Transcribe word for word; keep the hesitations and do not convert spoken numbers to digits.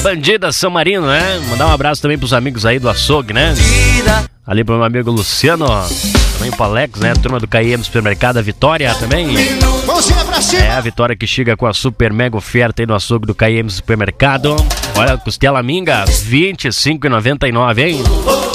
Bandida São Marino, né? Mandar um abraço também pros amigos aí do açougue, né? Ali pro meu amigo Luciano, também pro Alex, né? Turma do K I M Supermercado, a Vitória também. É, a Vitória que chega com a super mega oferta aí no açougue do K I M Supermercado. Olha, costela minga, vinte e cinco reais e noventa e nove centavos, hein?